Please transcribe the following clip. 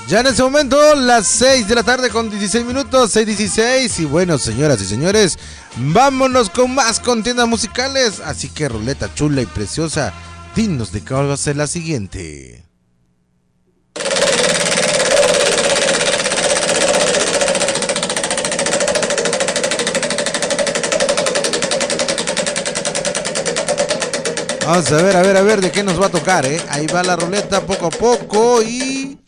Ya en ese momento, las 6 de la tarde con 16 minutos, 6:16. Y bueno, señoras y señores, vámonos con más contiendas musicales. Así que, ruleta chula y preciosa, dinos de qué va a ser la siguiente. Vamos a ver de qué nos va a tocar, ¿eh? Ahí va la ruleta poco a poco y...